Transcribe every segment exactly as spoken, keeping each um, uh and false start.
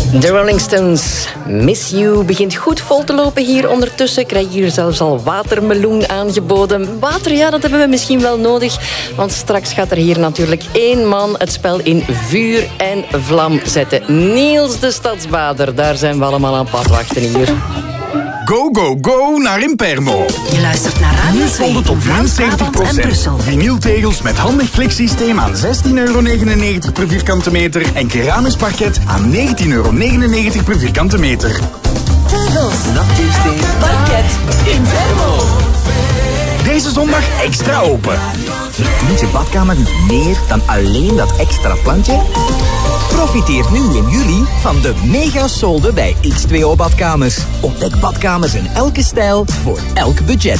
De Rolling Stones, Miss You, begint goed vol te lopen hier ondertussen. Krijg je hier zelfs al watermeloen aangeboden. Water, ja, dat hebben we misschien wel nodig. Want straks gaat er hier natuurlijk één man het spel in vuur en vlam zetten. Niels de Stadsbader, daar zijn we allemaal aan het wachten hier. Go, go, go naar Impermo. Je luistert naar Radio Nu voelde tot min zeventig procent. Vinyltegels met handig kliksysteem aan zestien euro negenennegentig per vierkante meter en keramisch parket aan negentien euro negenennegentig per vierkante meter. Tegels, nachtuursteen, parket, Impermo. Deze zondag extra open. Verdient je badkamer niet meer dan alleen dat extra plantje? Profiteer nu in juli van de mega-solde bij X twee O Badkamers. Ontdek badkamers in elke stijl voor elk budget.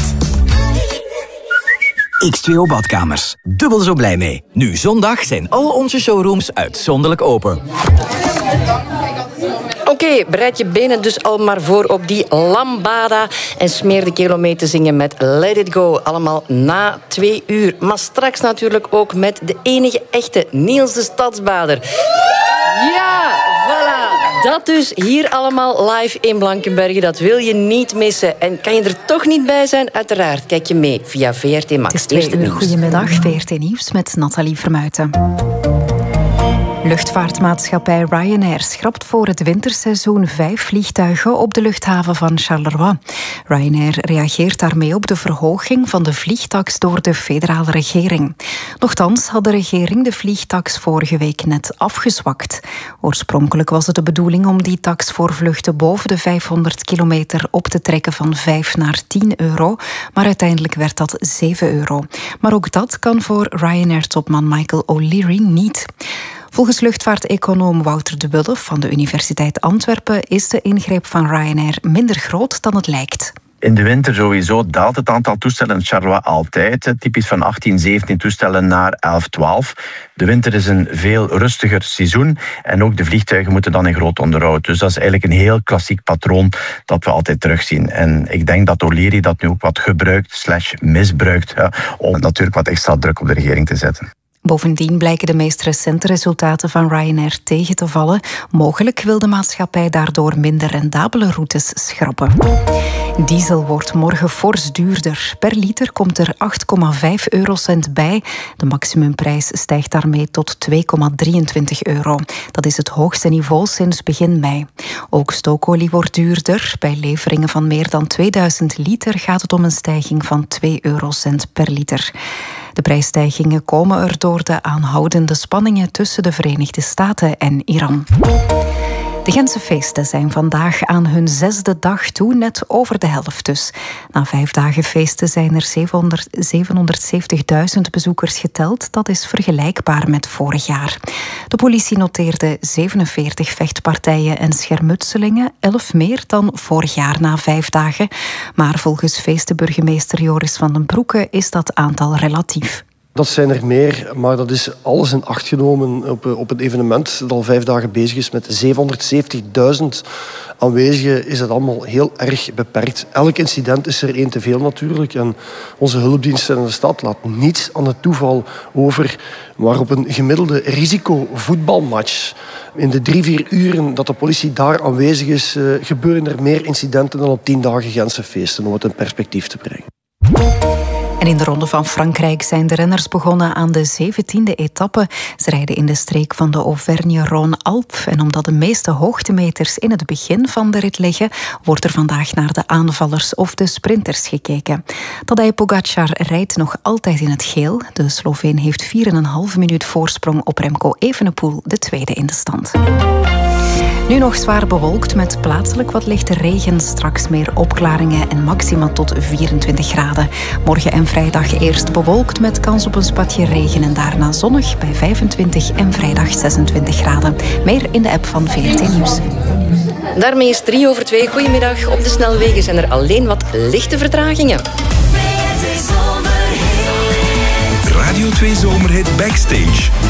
X twee O Badkamers. Dubbel zo blij mee. Nu zondag zijn al onze showrooms uitzonderlijk open. Oké, okay, bereid je benen dus al maar voor op die lambada en smeer de kelo mee te zingen met Let It Go. Allemaal na twee uur. Maar straks natuurlijk ook met de enige echte Niels de Stadsbader. Ja, voilà. Dat dus hier allemaal live in Blankenberge. Dat wil je niet missen. En kan je er toch niet bij zijn? Uiteraard kijk je mee via V R T Max. Het is twee uur. Goedemiddag, V R T Nieuws met Nathalie Vermuijten. Luchtvaartmaatschappij Ryanair schrapt voor het winterseizoen vijf vliegtuigen op de luchthaven van Charleroi. Ryanair reageert daarmee op de verhoging van de vliegtaks door de federale regering. Nochtans had de regering de vliegtaks vorige week net afgezwakt. Oorspronkelijk was het de bedoeling om die taks voor vluchten boven de vijfhonderd kilometer op te trekken van vijf naar tien euro, maar uiteindelijk werd dat zeven euro. Maar ook dat kan voor Ryanair-topman Michael O'Leary niet. Volgens luchtvaarteconoom Wouter de Wulf van de Universiteit Antwerpen is de ingreep van Ryanair minder groot dan het lijkt. In de winter sowieso daalt het aantal toestellen in Charleroi altijd. Typisch van achttien, zeventien toestellen naar elf, twaalf. De winter is een veel rustiger seizoen. En ook de vliegtuigen moeten dan in groot onderhoud. Dus dat is eigenlijk een heel klassiek patroon dat we altijd terugzien. En ik denk dat O'Leary dat nu ook wat gebruikt, slash misbruikt, ja, om natuurlijk wat extra druk op de regering te zetten. Bovendien blijken de meest recente resultaten van Ryanair tegen te vallen. Mogelijk wil de maatschappij daardoor minder rendabele routes schrappen. Diesel wordt morgen fors duurder. Per liter komt er acht komma vijf eurocent bij. De maximumprijs stijgt daarmee tot twee komma drieëntwintig euro. Dat is het hoogste niveau sinds begin mei. Ook stookolie wordt duurder. Bij leveringen van meer dan tweeduizend liter gaat het om een stijging van twee eurocent per liter. De prijsstijgingen komen er door de aanhoudende spanningen tussen de Verenigde Staten en Iran. De Gentse feesten zijn vandaag aan hun zesde dag toe, net over de helft dus. Na vijf dagen feesten zijn er zevenhonderdzeventigduizend bezoekers geteld. Dat is vergelijkbaar met vorig jaar. De politie noteerde zevenenveertig vechtpartijen en schermutselingen, elf meer dan vorig jaar na vijf dagen. Maar volgens feestenburgemeester Joris van den Broeke is dat aantal relatief. Dat zijn er meer, maar dat is alles in acht genomen op, op een evenement dat al vijf dagen bezig is met zevenhonderdzeventigduizend aanwezigen. Is dat allemaal heel erg beperkt. Elk incident is er één te veel natuurlijk. En onze hulpdiensten in de stad laten niets aan het toeval over. Maar op een gemiddelde risicovoetbalmatch, in de drie, vier uren dat de politie daar aanwezig is, uh, gebeuren er meer incidenten dan op tien dagen Gentse feesten, om het in perspectief te brengen. En in de Ronde van Frankrijk zijn de renners begonnen aan de zeventiende etappe. Ze rijden in de streek van de Auvergne-Rhône-Alpes. En omdat de meeste hoogtemeters in het begin van de rit liggen, wordt er vandaag naar de aanvallers of de sprinters gekeken. Tadej Pogačar rijdt nog altijd in het geel. De Sloveen heeft vier en een halve minuut voorsprong op Remco Evenepoel, de tweede in de stand. Nu nog zwaar bewolkt met plaatselijk wat lichte regen. Straks meer opklaringen en maxima tot vierentwintig graden. Morgen en vrijdag eerst bewolkt met kans op een spatje regen en daarna zonnig bij vijfentwintig en vrijdag zesentwintig graden. Meer in de app van V R T Nieuws. Daarmee is drie over twee. Goedemiddag. Op de snelwegen zijn er alleen wat lichte vertragingen. Radio twee Zomerhit Backstage.